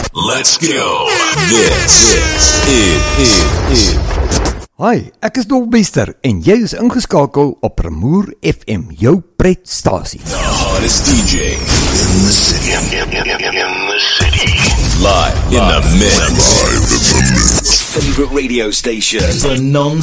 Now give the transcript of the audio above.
Let's go. This is. Hi, ek is Dolbester en jy is ingeskakel op Pramoer FM, jou pretstasie. The hottest DJ in the city. Live in the mix. Favorite radio station for non